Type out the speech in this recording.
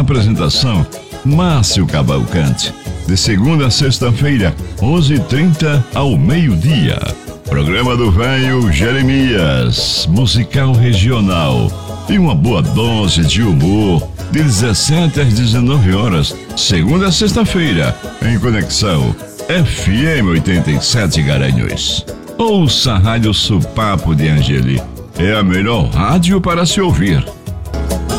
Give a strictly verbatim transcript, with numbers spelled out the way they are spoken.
Apresentação: Márcio Cavalcante. De segunda a sexta-feira, onze e trinta ao meio-dia. Programa do Velho Jeremias, musical regional. E uma boa dose de humor, de dezessete às dezenove horas, segunda a sexta-feira, em Conexão F M oitenta e sete Garanhuns. Ouça a Rádio Supapo de Angeli. É a melhor rádio para se ouvir.